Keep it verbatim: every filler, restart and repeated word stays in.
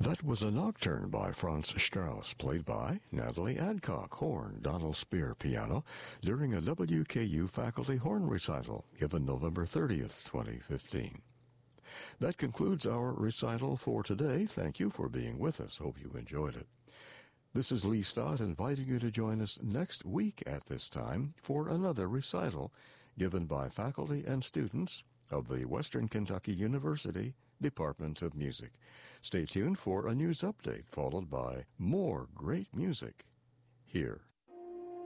That was a nocturne by Franz Strauss, played by Natalie Adcock, horn, Donald Spear, piano, during a W K U faculty horn recital given November thirtieth, twenty fifteen. That concludes our recital for today. Thank you for being with us. Hope you enjoyed it. This is Lee Stott inviting you to join us next week at this time for another recital given by faculty and students of the Western Kentucky University Department of Music. Stay tuned for a news update followed by more great music here.